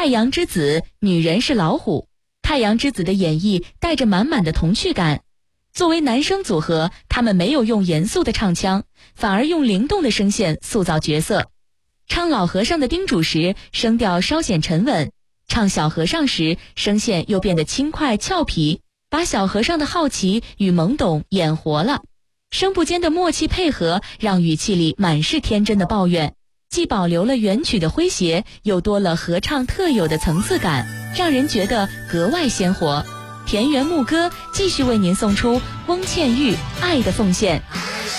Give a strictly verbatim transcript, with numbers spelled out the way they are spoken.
阳之子，女人是老虎。太阳之子的演绎带着满满的童趣感。作为男声组合，他们没有用严肃的唱腔，反而用灵动的声线塑造角色。唱老和尚的叮嘱时，声调稍显沉稳；唱小和尚时，声线又变得轻快俏皮，把小和尚的好奇与懵懂演活了。声部间的默契配合，让语气里满是天真的抱怨，既保留了原曲的诙谐，又多了合唱特有的层次感，让人觉得格外鲜活。田园牧歌继续为您送出翁倩玉《爱的奉献》。